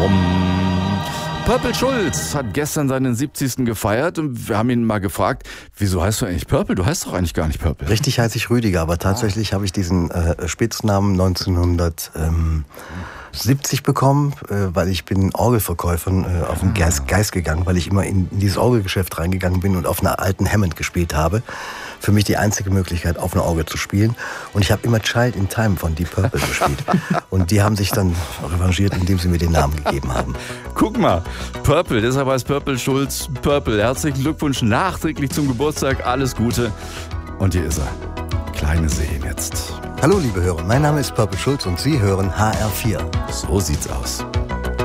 Purple Schulz hat gestern seinen 70. gefeiert und wir haben ihn mal gefragt, wieso heißt du eigentlich Purple? Du heißt doch eigentlich gar nicht Purple. Richtig heiße ich Rüdiger, aber tatsächlich habe ich diesen Spitznamen 1970 bekommen, weil ich bin Orgelverkäufern auf den Geist gegangen, weil ich immer in dieses Orgelgeschäft reingegangen bin und auf einer alten Hammond gespielt habe. Für mich die einzige Möglichkeit, auf einer Orgel zu spielen. Und ich habe immer Child in Time von Deep Purple gespielt. Und die haben sich dann revanchiert, indem sie mir den Namen gegeben haben. Guck mal, Purple, deshalb heißt Purple Schulz Purple. Herzlichen Glückwunsch nachträglich zum Geburtstag, alles Gute. Und hier ist er, Kleine Seen jetzt. Hallo liebe Hörer, mein Name ist Purple Schulz und Sie hören HR4. So sieht's aus.